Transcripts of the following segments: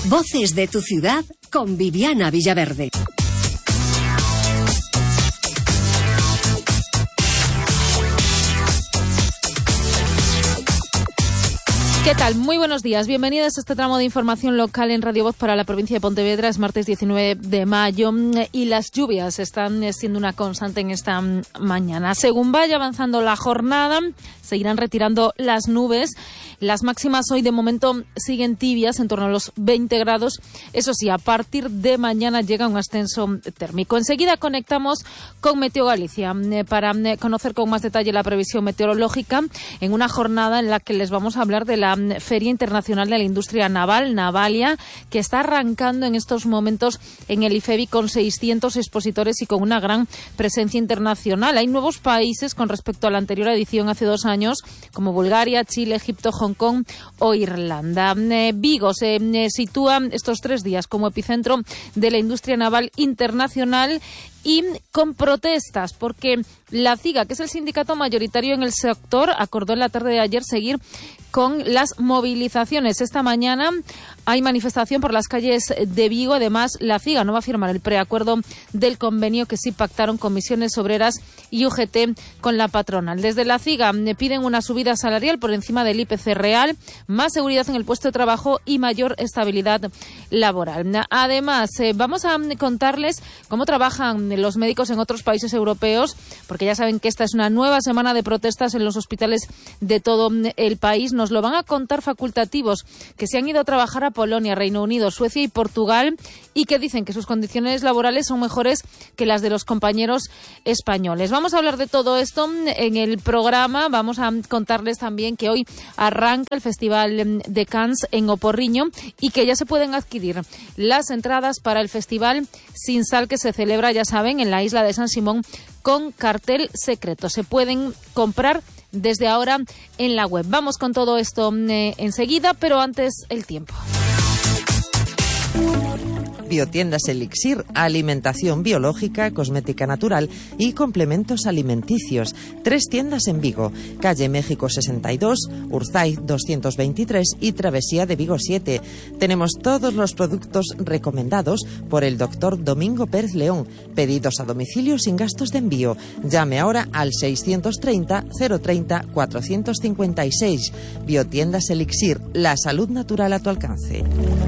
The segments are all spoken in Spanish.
Voces de tu ciudad con Viviana Villaverde. ¿Qué tal? Muy buenos días. Bienvenidos a este tramo de información local en Radio Voz para la provincia de Pontevedra. Es martes 19 de mayo y las lluvias están siendo una constante en esta mañana. Según vaya avanzando la jornada, se irán retirando las nubes. Las máximas hoy de momento siguen tibias, en torno a los 20 grados. Eso sí, a partir de mañana llega un ascenso térmico. Enseguida conectamos con Meteo Galicia para conocer con más detalle la previsión meteorológica en una jornada en la que les vamos a hablar de la Feria Internacional de la Industria Naval, Navalia, que está arrancando en estos momentos en el IFEBI con 600 expositores y con una gran presencia internacional. Hay nuevos países con respecto a la anterior edición hace 2 años, como Bulgaria, Chile, Egipto, Hong Kong o Irlanda. Vigo se sitúa estos 3 días como epicentro de la industria naval internacional y con protestas, porque la CIGA, que es el sindicato mayoritario en el sector, acordó en la tarde de ayer seguir con las movilizaciones. Esta mañana hay manifestación por las calles de Vigo. Además, la CIGA no va a firmar el preacuerdo del convenio que sí pactaron Comisiones Obreras y UGT con la patronal. Desde la CIGA piden una subida salarial por encima del IPC real, más seguridad en el puesto de trabajo y mayor estabilidad laboral. Además, vamos a contarles cómo trabajan los médicos en otros países europeos, porque ya saben que esta es una nueva semana de protestas en los hospitales de todo el país. Nos lo van a contar facultativos que se han ido a trabajar a Polonia, Reino Unido, Suecia y Portugal y que dicen que sus condiciones laborales son mejores que las de los compañeros españoles. Vamos a hablar de todo esto en el programa. Vamos a contarles también que hoy arranca el Festival de Cannes en Oporriño y que ya se pueden adquirir las entradas para el Festival Sin Sal, que se celebra, ya saben, en la isla de San Simón con cartel secreto. Se pueden comprar desde ahora en la web. Vamos con todo esto enseguida, pero antes el tiempo. Biotiendas Elixir, alimentación biológica, cosmética natural y complementos alimenticios. 3 tiendas en Vigo, calle México 62, Urzaiz 223 y Travesía de Vigo 7. Tenemos todos los productos recomendados por el doctor Domingo Pérez León. Pedidos a domicilio sin gastos de envío. Llame ahora al 630 030 456. Biotiendas Elixir, la salud natural a tu alcance.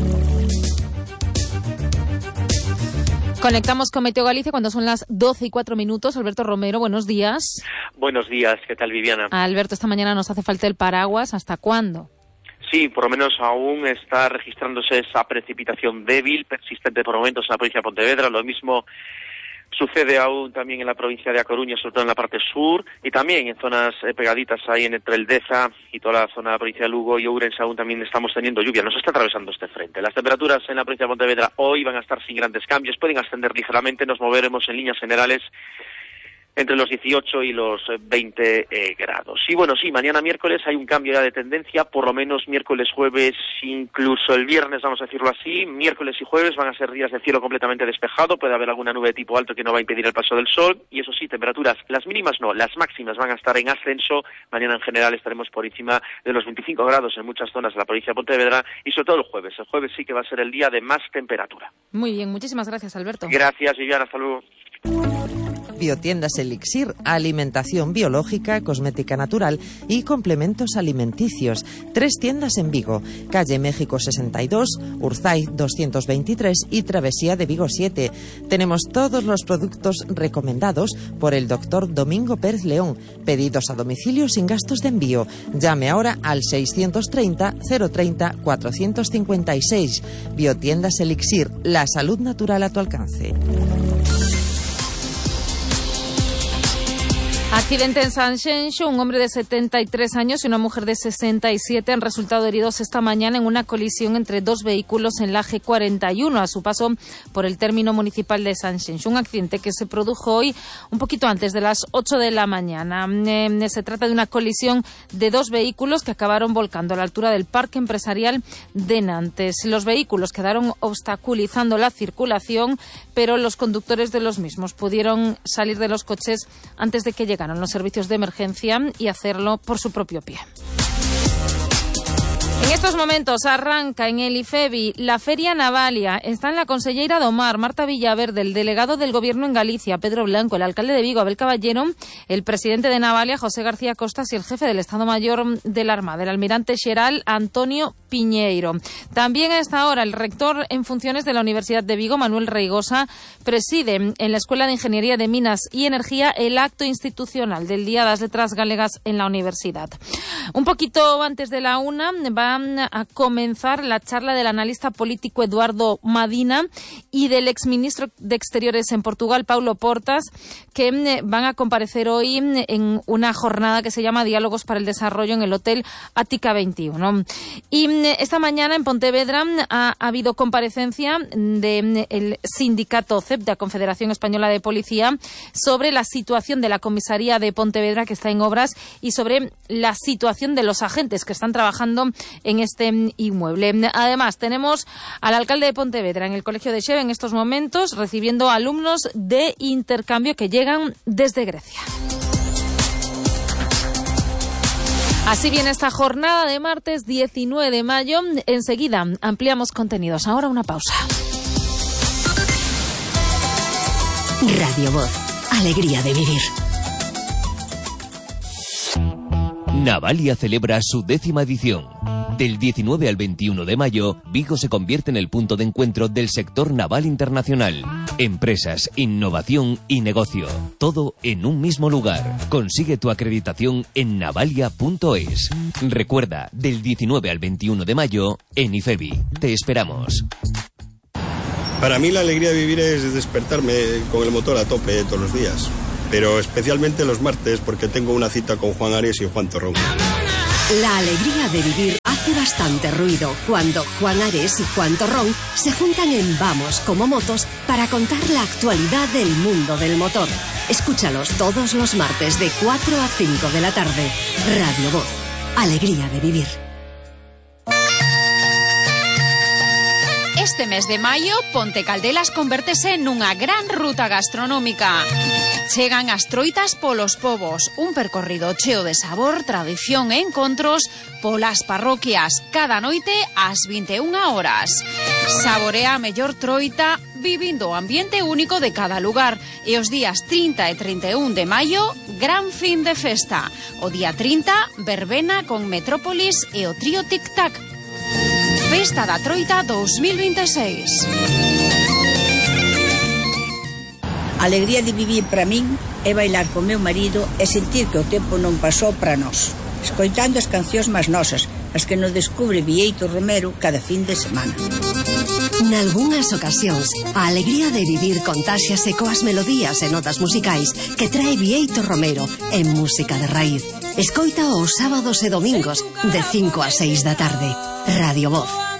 Conectamos con Meteo Galicia cuando son las 12:04. Alberto Romero, buenos días. Buenos días, ¿qué tal, Viviana? Alberto, esta mañana nos hace falta el paraguas. ¿Hasta cuándo? Sí, por lo menos aún está registrándose esa precipitación débil, persistente por momentos en la provincia de Pontevedra. Lo mismo sucede aún también en la provincia de A Coruña, sobre todo en la parte sur, y también en zonas pegaditas ahí entre el Deza y toda la zona de la provincia de Lugo y Ourense aún también estamos teniendo lluvia. Nos está atravesando este frente. Las temperaturas en la provincia de Pontevedra hoy van a estar sin grandes cambios, pueden ascender ligeramente, nos moveremos en líneas generales entre los 18 y los 20 grados. Y bueno, sí, mañana miércoles hay un cambio ya de tendencia, por lo menos miércoles, jueves, incluso el viernes, vamos a decirlo así. Miércoles y jueves van a ser días de cielo completamente despejado, puede haber alguna nube de tipo alto que no va a impedir el paso del sol, y eso sí, temperaturas, las mínimas no, las máximas van a estar en ascenso. Mañana en general estaremos por encima de los 25 grados en muchas zonas de la provincia de Pontevedra, y sobre todo el jueves. El jueves sí que va a ser el día de más temperatura. Muy bien, muchísimas gracias, Alberto. Gracias, Viviana, hasta luego. Biotiendas Elixir, alimentación biológica, cosmética natural y complementos alimenticios. 3 tiendas en Vigo, calle México 62, Urzaiz 223 y Travesía de Vigo 7. Tenemos todos los productos recomendados por el doctor Domingo Pérez León. Pedidos a domicilio sin gastos de envío. Llame ahora al 630 030 456. Biotiendas Elixir, la salud natural a tu alcance. Accidente en Sanxenxo. Un hombre de 73 años y una mujer de 67 han resultado heridos esta mañana en una colisión entre 2 vehículos en la G41 a su paso por el término municipal de Sanxenxo. Un accidente que se produjo hoy un poquito antes de las 8 de la mañana. Se trata de una colisión de 2 vehículos que acabaron volcando a la altura del Parque Empresarial de Nantes. Los vehículos quedaron obstaculizando la circulación, pero los conductores de los mismos pudieron salir de los coches antes de que llegaran los servicios de emergencia y hacerlo por su propio pie. En estos momentos arranca en el IFEBI la Feria Navalia. Están la conselleira do Mar, Marta Villaverde, el delegado del Gobierno en Galicia, Pedro Blanco, el alcalde de Vigo, Abel Caballero, el presidente de Navalia, José García Costas, y el jefe del Estado Mayor de la Armada, el almirante xeral Antonio Piñeiro. También a esta hora el rector en funciones de la Universidad de Vigo, Manuel Reigosa, preside en la Escuela de Ingeniería de Minas y Energía el acto institucional del Día das Letras Galegas en la universidad. Un poquito antes de la 1 va a comenzar la charla del analista político Eduardo Madina y del exministro de Exteriores en Portugal, Paulo Portas, que van a comparecer hoy en una jornada que se llama Diálogos para el Desarrollo en el Hotel Ática 21. Y esta mañana en Pontevedra ha habido comparecencia del sindicato CEP, de la Confederación Española de Policía, sobre la situación de la comisaría de Pontevedra, que está en obras, y sobre la situación de los agentes que están trabajando en este inmueble. Además, tenemos al alcalde de Pontevedra en el Colegio de Xeve en estos momentos recibiendo alumnos de intercambio que llegan desde Grecia. Así viene esta jornada de martes 19 de mayo. Enseguida ampliamos contenidos. Ahora una pausa. Radio Voz. Alegría de vivir. Navalia celebra su 10ª edición. Del 19 al 21 de mayo, Vigo se convierte en el punto de encuentro del sector naval internacional. Empresas, innovación y negocio. Todo en un mismo lugar. Consigue tu acreditación en navalia.es. Recuerda, del 19 al 21 de mayo, en IFEBI. Te esperamos. Para mí la alegría de vivir es despertarme con el motor a tope todos los días. Pero especialmente los martes, porque tengo una cita con Juan Ares y Juan Torrón. La alegría de vivir hace bastante ruido cuando Juan Ares y Juan Torrón se juntan en Vamos como Motos para contar la actualidad del mundo del motor. Escúchalos todos los martes de 4 a 5 de la tarde. Radio Voz. Alegría de vivir. Este mes de maio, Ponte Caldelas convértese nunha gran ruta gastronómica. Chegan as troitas polos povos, un percorrido cheo de sabor, tradición e encontros polas parroquias, cada noite ás 21 horas. Saborea a mellor troita vivindo o ambiente único de cada lugar. E os días 30 e 31 de maio, gran fin de festa. O día 30, verbena con Metrópolis e o trío Tic Tac. Festa da Troita 2026. A alegría de vivir para min é bailar con meu marido e sentir que o tempo non pasou para nós, escoitando as cancións máis nosas, as que nos descubre Vieito Romero cada fin de semana. Nalgúnas ocasións, a alegría de vivir contáxiase coas melodías e notas musicais que trae Vieito Romero en música de raíz. Escoita os sábados e domingos de 5 a 6 da tarde. Radio Voz.